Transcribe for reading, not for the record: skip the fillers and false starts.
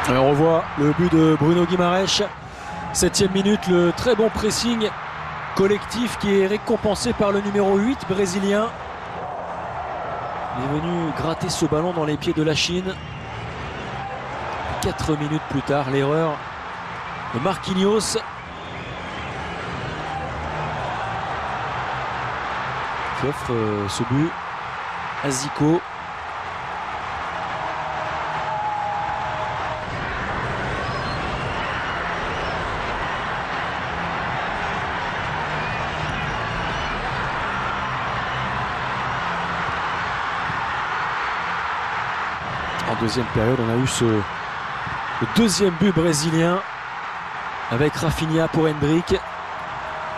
Et on revoit le but de Bruno Guimaraes. 7e minute, le très bon pressing collectif qui est récompensé par le numéro 8 brésilien. Il est venu gratter ce ballon dans les pieds de la Chine. 4 minutes plus tard, l'erreur de Marquinhos. Qui offre ce but à Zico. En deuxième période, on a eu le deuxième but brésilien avec Rafinha pour Hendrick.